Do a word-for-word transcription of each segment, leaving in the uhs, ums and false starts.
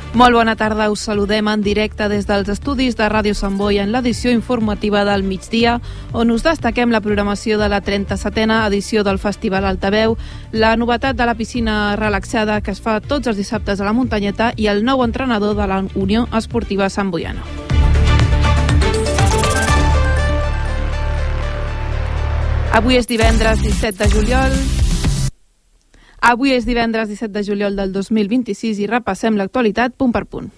Molt bona tarda, us saludem en directe des dels estudis de Ràdio Sant Boi en l'edició informativa del migdia, on us destaquem la programació de la trenta-setena edició del Festival Altaveu, la novetat de la piscina relaxada que es fa tots els dissabtes a la muntanyeta i el nou entrenador de la Unió Esportiva Sant Boiana. Avui és divendres disset de juliol. Avui és divendres disset de juliol del dos mil vint-i-sis i repassem l'actualitat punt per punt.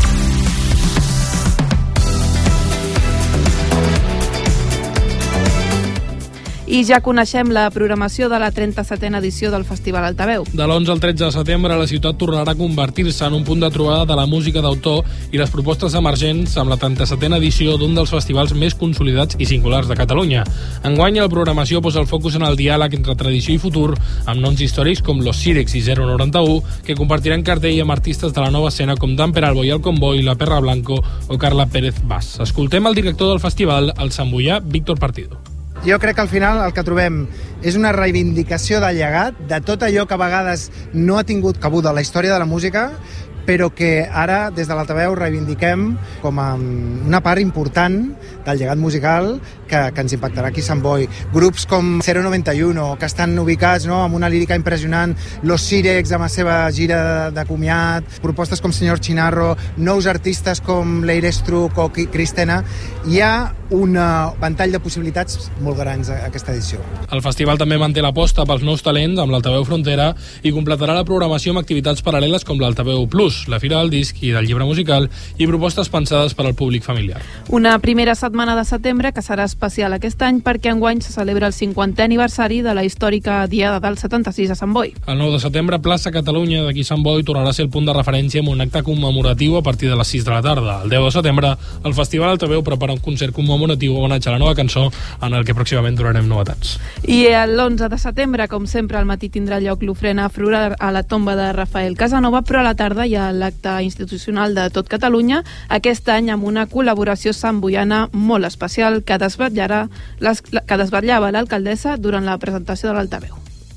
I ja coneixem la programació de la trenta-setena edició del Festival Altaveu. De l'onze al tretze de setembre, la ciutat tornarà a convertir-se en un punt de trobada de la música d'autor i les propostes emergents amb la trenta-setena edició d'un dels festivals més consolidats i singulars de Catalunya. Enguany, la programació posa el focus en el diàleg entre tradició i futur, amb noms històrics com Los Sirex i zero noranta-u, que compartiran cartell amb artistes de la nova escena com Dan Peralbo i el Convoy, La Perra Blanco o Carla Pérez Bas. Escoltem el director del festival, el santboià Víctor Partido. Jo crec que al final el que trobem és una reivindicació de llegat, de tot allò que a vegades no ha tingut cabuda a la història de la música, però que ara, des de l'Altaveu, reivindiquem com a una part important del llegat musical que, que ens impactarà aquí a Sant Boi. Grups com zero noranta-u, que estan ubicats, no, amb una lírica impressionant, Los Sirex amb la seva gira de, de comiat, propostes com Senyor Chinarro, nous artistes com Leire Struck o Cristena. Hi ha un ventall de possibilitats molt grans a aquesta edició. El festival també manté l'aposta pels nous talents amb l'Altaveu Frontera i completarà la programació amb activitats paral·leles com l'Altaveu Plus, la Fira del Disc i del Llibre Musical i propostes pensades per al públic familiar. Una primera setmana de setembre que serà especial aquest any perquè enguany se celebra el cinquantè aniversari de la històrica Diada del setanta-sis a Sant Boi. El nou de setembre, plaça Catalunya d'aquí Sant Boi tornarà a ser el punt de referència amb un acte commemoratiu a partir de les sis de la tarda. El deu de setembre, el Festival Altaveu prepara un concert commemoratiu homenatge a la nova cançó en el que pròximament donarem novetats. I l'onze de setembre, com sempre, al matí tindrà lloc l'ofrena floral a la tomba de Rafael Casanova, però a la tarda hi ha l'acte institucional de tot Catalunya, aquest any amb una col·laboració santboiana molt especial que desvetllarà les, que desvetllava l'alcaldessa durant la presentació de l'Altaveu.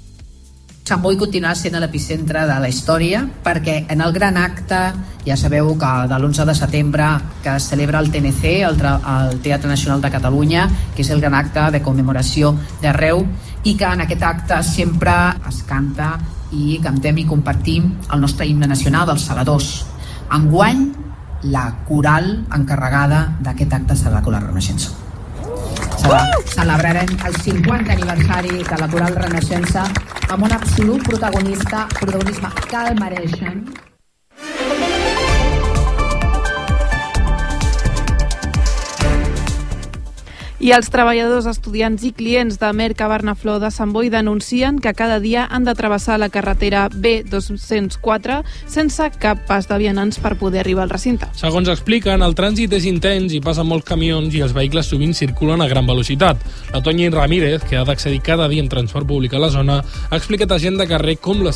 Sant Boi continuarà sent l'epicentre de la història perquè en el gran acte, ja sabeu que de l'onze de setembre que es celebra el T N C, el, el Teatre Nacional de Catalunya, que és el gran acte de commemoració d'arreu, i que en aquest acte sempre es canta i cantem i compartim el nostre himne nacional dels Segadors. Enguany, la coral encarregada d'aquest acte serà la Coral Renaixença. Celebrarem el cinquantè aniversari de la Coral Renaixença amb un absolut protagonista, protagonisme que el mereixen. I els treballadors, estudiants i clients de Merca Barnaflor de Sant Boi denuncien que cada dia han de travessar la carretera B dos-cents quatre sense cap pas de vianants per poder arribar al recinte. Segons expliquen, el trànsit és intens i passen molts camions i els vehicles sovint circulen a gran velocitat. La Tonya Ramírez, que ha d'accedir cada dia en transport públic a la zona, ha explicat a Gent de Carrer com les